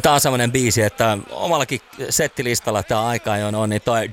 Tää on semmonen biisi, että omallakin settilistalla tää aika jo on, niin toi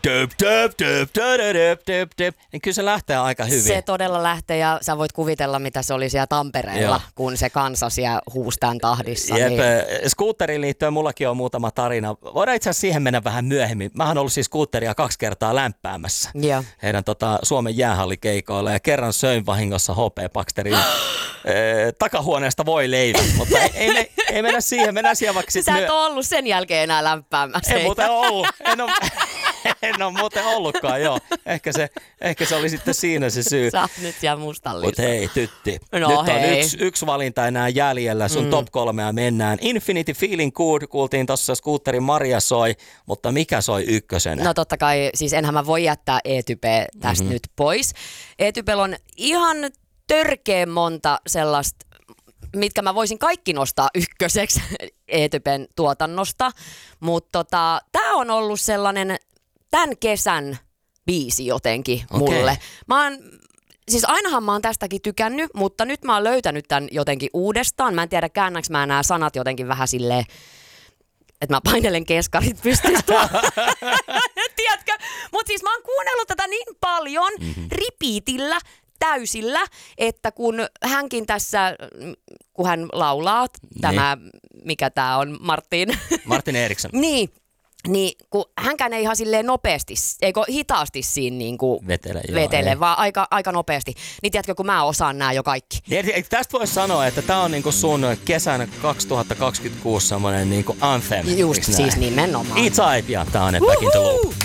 niin kyllä se lähtee aika hyvin. Se todella lähtee ja sä voit kuvitella, mitä se oli siellä Tampereella, kun se kansa siellä huusi tämän tahdissa. Jep, niin. skuutteriin liittyen mullakin on muutama tarina. Voidaan itse asiassa siihen mennä vähän myöhemmin. Mähän on ollut siis skuutteria 2 kertaa lämpäämässä. Ja. Heidän Suomen jäähallikeikoilla ja kerran söin vahingossa HP Baxterin takahuoneesta voi leivät, mutta ei mennä siihen, mennään siihen vaikka Sä et ole ollut sen jälkeen enää lämpäämässä. En muuten ollut, en ole muuten ollutkaan, joo. Ehkä se oli sitten siinä se syy. Sä oot nyt siellä mustallissa. Mutta hei tytti, no, nyt on hei. yksi valinta enää jäljellä, sun top 3 mennään. Infinity Feeling Good, kuultiin tossa Scooterin Maria soi, mutta mikä soi ykkösenä? No totta kai, siis enhän mä voi jättää E-Typeä tästä nyt pois. E-Typellä on ihan törkeä monta sellaista, mitkä mä voisin kaikki nostaa ykköseksi E-Typen tuotannosta, mutta tää on ollut sellainen tämän kesän biisi jotenkin mulle. Siis ainahan mä oon tästäkin tykännyt, mutta nyt mä oon löytänyt tämän jotenkin uudestaan. Mä en tiedä, käännäks mä nämä sanat jotenkin vähän silleen, että mä painelen keskarit pystystä. Tiedätkö? Mutta siis mä oon kuunnellut tätä niin paljon repeatillä, täysillä, että kun hänkin tässä, kun hän laulaa, tämä, mikä tää on, Martin Eriksson. Niin, kun hänkään ei ihan silleen nopeasti, eikö hitaasti siinä niinku vetele, vaan aika nopeasti. Niin tiedätkö, kun mä osaan nää jo kaikki. Niin, tästä voisi sanoa, että tää on niinku sun kesän 2026 semmonen niinku anthem. Just, siis nimenomaan. It's Aip ja tää on Back in the Loop.